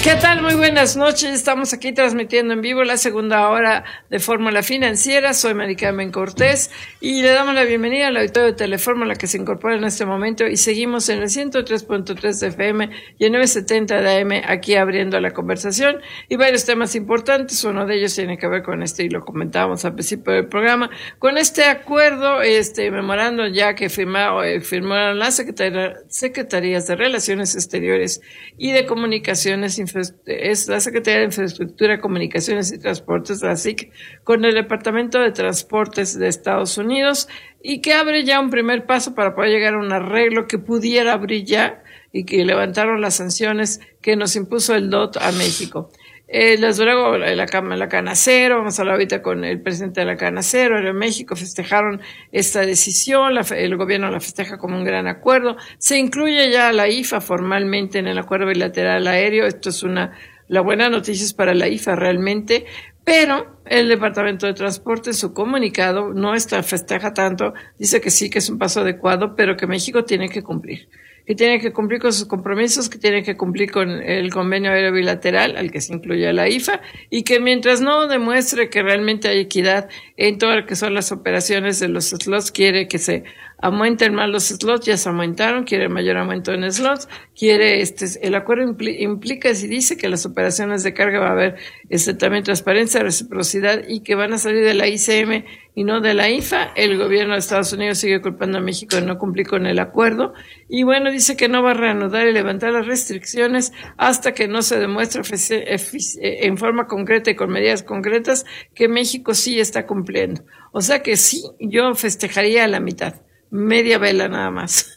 ¿Qué tal? Muy buenas noches. Estamos aquí transmitiendo en vivo la segunda hora de Fórmula Financiera. Soy Mari Carmen Cortés y le damos la bienvenida al auditorio de Telefórmula que se incorpora en este momento y seguimos en el 103.3 de FM y el 970 de AM aquí abriendo la conversación y varios temas importantes. Uno de ellos tiene que ver con y lo comentábamos al principio del programa, con este acuerdo, memorando ya que firmaron las secretarías de Relaciones Exteriores y de Comunicaciones, es la Secretaría de Infraestructura, Comunicaciones y Transportes, la SIC, con el Departamento de Transportes de Estados Unidos, y que abre ya un primer paso para poder llegar a un arreglo que pudiera abrir ya y que levantaron las sanciones que nos impuso el DOT a México. Luego la Canacero, vamos a hablar ahorita con el presidente de la Canacero, en México festejaron esta decisión, el gobierno la festeja como un gran acuerdo, se incluye ya a la IFA formalmente en el acuerdo bilateral aéreo, esto es la buena noticia es para la IFA realmente, pero el Departamento de Transporte en su comunicado festeja tanto, dice que sí, que es un paso adecuado, pero que México tiene que cumplir con sus compromisos, que tiene que cumplir con el convenio aéreo bilateral al que se incluye a la IFA, y que mientras no demuestre que realmente hay equidad en todo lo que son las operaciones de los slots, quiere que se aumenten más los slots, ya se aumentaron, quiere mayor aumento en slots, el acuerdo implica, si dice que las operaciones de carga va a haber también transparencia, reciprocidad y que van a salir de la ICM y no de la IFA. El gobierno de Estados Unidos sigue culpando a México de no cumplir con el acuerdo y bueno, dice que no va a reanudar y levantar las restricciones hasta que no se demuestre en forma concreta y con medidas concretas que México sí está cumpliendo. O sea que sí, yo festejaría a la mitad. Media vela nada más.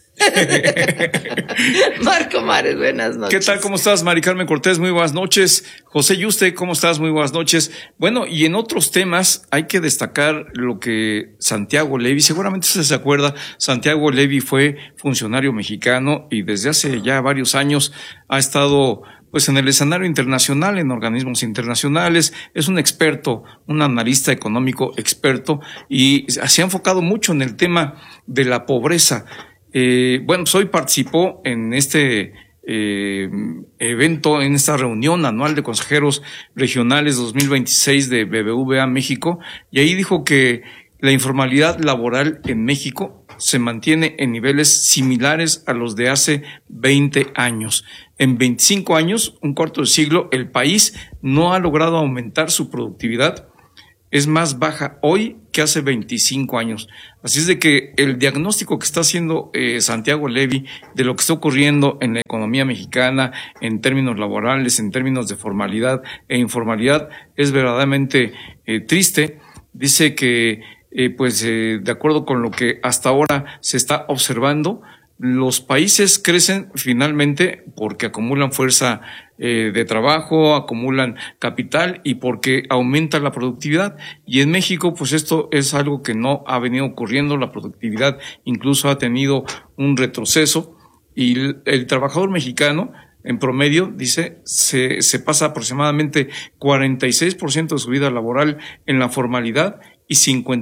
Marco Mares, buenas noches. ¿Qué tal? ¿Cómo estás, Mari Carmen Cortés? Muy buenas noches. José Yuste, ¿cómo estás? Muy buenas noches. Bueno, y en otros temas hay que destacar lo que Santiago Levy, seguramente usted se acuerda, Santiago Levy fue funcionario mexicano y desde hace ya varios años ha estado en el escenario internacional, en organismos internacionales, es un experto, un analista económico experto y se ha enfocado mucho en el tema de la pobreza. Hoy participó en este evento, en esta reunión anual de consejeros regionales 2026 de BBVA México, y ahí dijo que la informalidad laboral en México se mantiene en niveles similares a los de hace 20 años. En 25 años, un cuarto de siglo, el país no ha logrado aumentar su productividad. Es más baja hoy que hace 25 años. Así es de que el diagnóstico que está haciendo Santiago Levy de lo que está ocurriendo en la economía mexicana en términos laborales, en términos de formalidad e informalidad, es verdaderamente triste. Dice que de acuerdo con lo que hasta ahora se está observando, los países crecen finalmente porque acumulan fuerza de trabajo, acumulan capital y porque aumenta la productividad. Y en México, esto es algo que no ha venido ocurriendo. La productividad incluso ha tenido un retroceso y el trabajador mexicano, en promedio, dice, se pasa aproximadamente 46% de su vida laboral en la formalidad y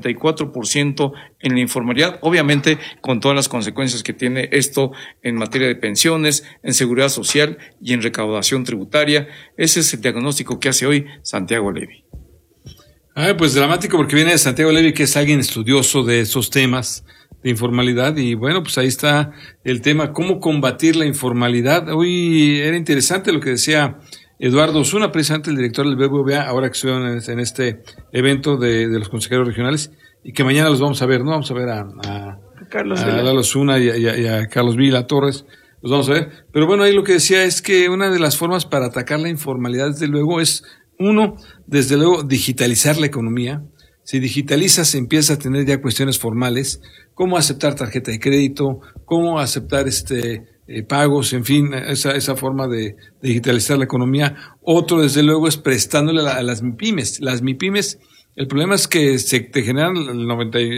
54% en la informalidad, obviamente con todas las consecuencias que tiene esto en materia de pensiones, en seguridad social y en recaudación tributaria. Ese es el diagnóstico que hace hoy Santiago Levy. Pues dramático, porque viene de Santiago Levy, que es alguien estudioso de esos temas de informalidad, y ahí está el tema, cómo combatir la informalidad. Hoy era interesante lo que decía Eduardo Osuna, precisamente el director del BBVA, ahora que estuvieron en este evento de los consejeros regionales, y que mañana los vamos a ver, ¿no? Vamos a ver a Lalo Osuna y a Carlos Vila Torres, los vamos a ver. Pero ahí lo que decía es que una de las formas para atacar la informalidad, desde luego, es desde luego, digitalizar la economía. Si digitalizas, empieza a tener ya cuestiones formales, cómo aceptar tarjeta de crédito, cómo aceptar pagos, en fin, esa forma de digitalizar la economía. Otro, desde luego, es prestándole a las MIPYMES. Las MIPYMES, el problema es que te generan más del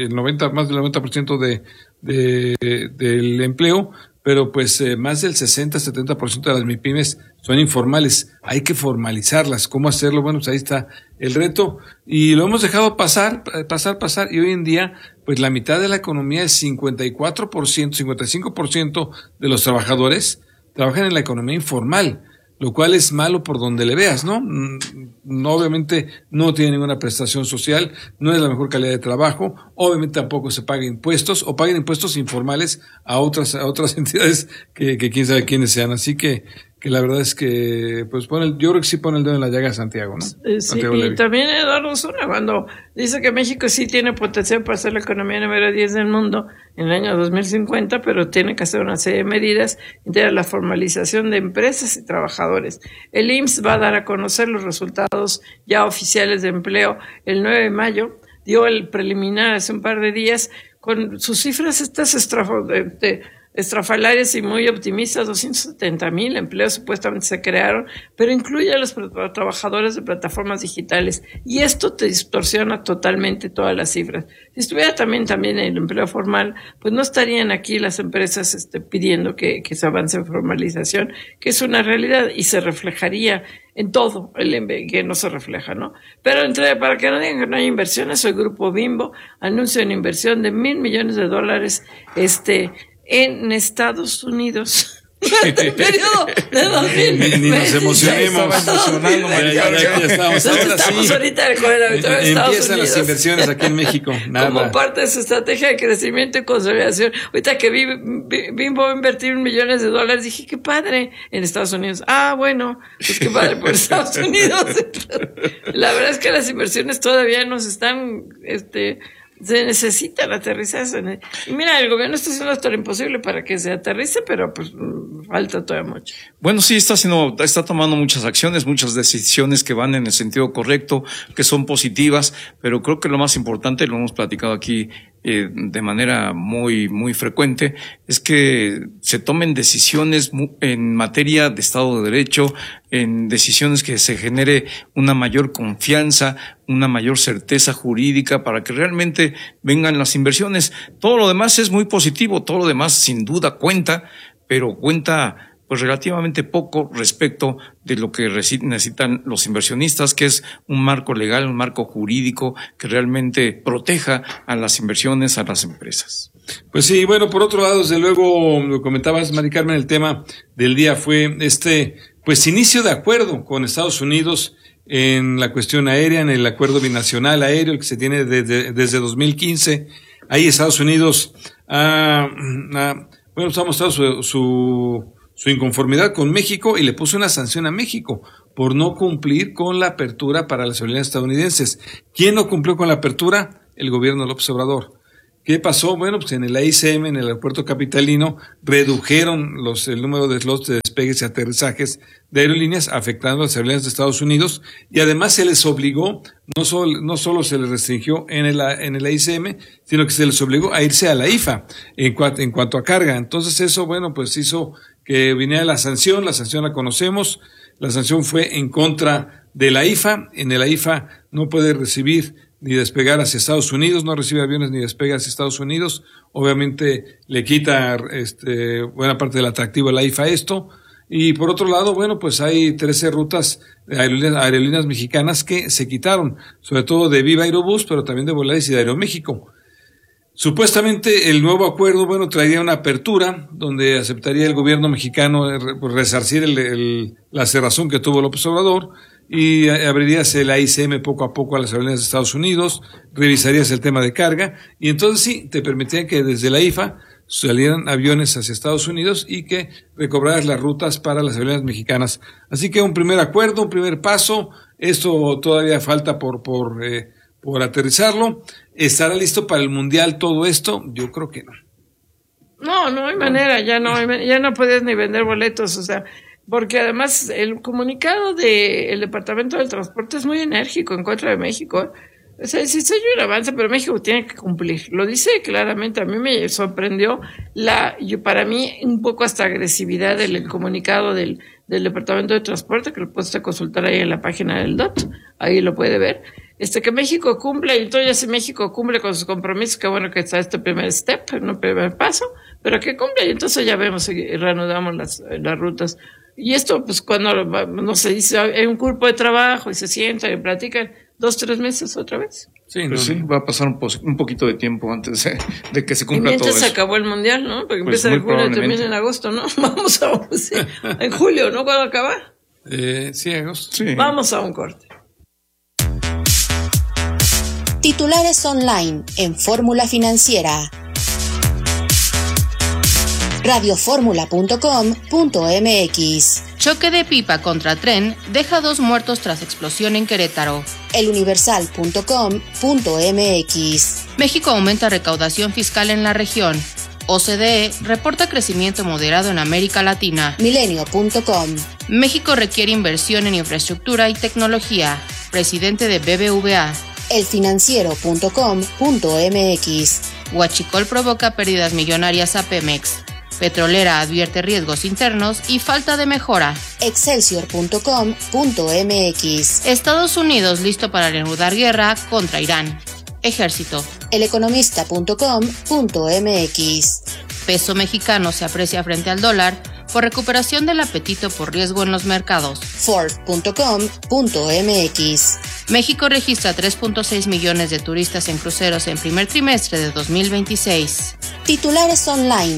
90% del empleo, pero más del 60-70% de las MIPYMES son informales. Hay que formalizarlas. ¿Cómo hacerlo? Ahí está el reto. Y lo hemos dejado pasar, y hoy en día, la mitad de la economía, es 54%, 55% de los trabajadores trabajan en la economía informal. lo cual es malo por donde le veas, ¿no? Obviamente no tiene ninguna prestación social, no es la mejor calidad de trabajo, obviamente tampoco se paga impuestos o pagan impuestos informales a otras entidades que quién sabe quiénes sean, así que la verdad es que pues yo creo que sí pone el dedo en la llaga a Santiago, ¿no? Sí, Santiago y Levy. también Eduardo Zuna, cuando dice que México sí tiene potencial para ser la economía número 10 del mundo en el año 2050, pero tiene que hacer una serie de medidas, entre la formalización de empresas y trabajadores. El IMSS va a dar a conocer los resultados ya oficiales de empleo el 9 de mayo, dio el preliminar hace un par de días, con sus cifras estas estrafalarias y muy optimistas. 270,000 empleos supuestamente se crearon, pero incluye a los trabajadores de plataformas digitales, y esto te distorsiona totalmente todas las cifras. Si estuviera también el empleo formal, pues no estarían aquí las empresas pidiendo que se avance en formalización, que es una realidad y se reflejaría en todo, que no se refleja, ¿no? Pero para que no digan que no hay inversiones, el Grupo Bimbo anuncia una inversión de $1,000 millones en Estados Unidos. El periodo de 2000. Ni nos emocionemos. Estamos ahorita con el Estados Empiezan Unidos. las inversiones aquí en México. Nada. Como parte de su estrategia de crecimiento y consolidación. Ahorita que Bimbo va a invertir $1,000 millones, dije, qué padre, en Estados Unidos. Bueno, pues qué padre por Estados Unidos. La verdad es que las inversiones todavía nos están, se necesitan aterrizarse. Y mira, el gobierno está haciendo hasta lo imposible para que se aterrice, pero pues falta todavía mucho. Bueno, sí, está tomando muchas acciones, muchas decisiones que van en el sentido correcto, que son positivas, pero creo que lo más importante, lo hemos platicado aquí de manera muy, muy frecuente, es que se tomen decisiones en materia de Estado de Derecho, en decisiones que se genere una mayor confianza, una mayor certeza jurídica para que realmente vengan las inversiones. Todo lo demás es muy positivo, todo lo demás sin duda cuenta, pero cuenta pues relativamente poco respecto de lo que necesitan los inversionistas, que es un marco legal, un marco jurídico que realmente proteja a las inversiones, a las empresas. Pues sí, bueno, por otro lado, desde luego, lo comentabas, Mari Carmen, el tema del día fue pues inicio de acuerdo con Estados Unidos en la cuestión aérea, en el acuerdo binacional aéreo, el que se tiene desde 2015. Ahí Estados Unidos ha mostrado su inconformidad con México y le puso una sanción a México por no cumplir con la apertura para las aerolíneas estadounidenses. ¿Quién no cumplió con la apertura? El gobierno de López Obrador. ¿Qué pasó? Bueno, pues en el AICM, en el aeropuerto capitalino, redujeron el número de slots de despegues y aterrizajes de aerolíneas, afectando a las aerolíneas de Estados Unidos, y además se les obligó, no solo se les restringió en el AICM, sino que se les obligó a irse a la IFA en cuanto a carga. Entonces eso, bueno, pues hizo que viniera la sanción la conocemos, la sanción fue en contra de la IFA. En el IFA no puede recibir ni despegar hacia Estados Unidos, no recibe aviones ni despega hacia Estados Unidos. Obviamente le quita buena parte del atractivo a la IFA esto. Y por otro lado, bueno, pues hay 13 rutas de aerolíneas mexicanas que se quitaron, sobre todo de Viva Aerobús, pero también de Volaris y de Aeroméxico. Supuestamente el nuevo acuerdo, bueno, traería una apertura donde aceptaría el gobierno mexicano resarcir la cerrazón que tuvo López Obrador, y abriríase el AICM poco a poco a las aerolíneas de Estados Unidos, revisarías el tema de carga, y entonces sí, te permitían que desde la IFA salieran aviones hacia Estados Unidos y que recobraras las rutas para las aerolíneas mexicanas. Así que un primer acuerdo, un primer paso. Esto todavía falta por aterrizarlo. ¿Estará listo para el Mundial todo esto? Yo creo que no. No hay manera, ya no puedes ni vender boletos, o sea, porque además el comunicado del Departamento del Transporte es muy enérgico en contra de México. O sea, sí soy un avance, pero México tiene que cumplir. Lo dice claramente. A mí me sorprendió para mí un poco hasta agresividad del comunicado del Departamento de Transporte, que lo puedes consultar ahí en la página del DOT. Ahí lo puede ver. Que México cumple, y entonces si México cumple con sus compromisos, que bueno que está este primer step, un primer paso, pero que cumple, y entonces ya vemos y reanudamos las rutas. Y esto, pues cuando, no se dice, hay un grupo de trabajo y se sientan y platican 2-3 meses otra vez. Sí, pues sí, va a pasar un poquito de tiempo antes de que se cumpla todo eso. Y mientras se acabó el Mundial, ¿no? Porque empieza en julio y termina en agosto, ¿no? Vamos a ver, en julio, ¿no? ¿Cuándo acaba? ciegos. Sí. Vamos a un corte. Titulares online en Fórmula Financiera. radioformula.com.mx. Choque de pipa contra tren deja 2 muertos tras explosión en Querétaro. eluniversal.com.mx. México aumenta recaudación fiscal en la región. OCDE reporta crecimiento moderado en América Latina. Milenio.com. México requiere inversión en infraestructura y tecnología. Presidente de BBVA. elfinanciero.com.mx. Huachicol provoca pérdidas millonarias a Pemex. Petrolera advierte riesgos internos y falta de mejora. Excelsior.com.mx. Estados Unidos listo para reanudar guerra contra Irán. Ejército. eleconomista.com.mx. Peso mexicano se aprecia frente al dólar por recuperación del apetito por riesgo en los mercados. Forbes.com.mx. México registra 3.6 millones de turistas en cruceros en primer trimestre de 2026. Titulares online